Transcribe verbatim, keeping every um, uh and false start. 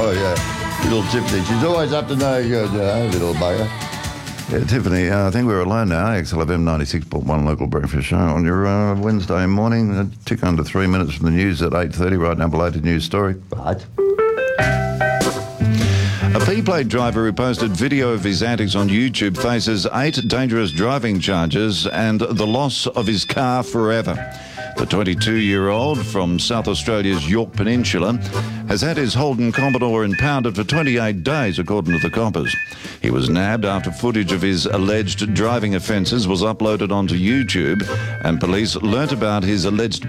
Oh, yeah. Little Tiffany. She's always up to no good, you know, little bugger. Yeah, Tiffany, uh, I think we're alone now. X L F M ninety-six point one local breakfast show on your uh, Wednesday morning. A tick under three minutes from the news at eight thirty, right now below the news story. Right. A P-plate driver who posted video of his antics on YouTube faces eight dangerous driving charges and the loss of his car forever. The twenty-two-year-old from South Australia's Yorke Peninsula has had his Holden Commodore impounded for twenty-eight days, according to the coppers. He was nabbed after footage of his alleged driving offences was uploaded onto YouTube, and police learnt about his alleged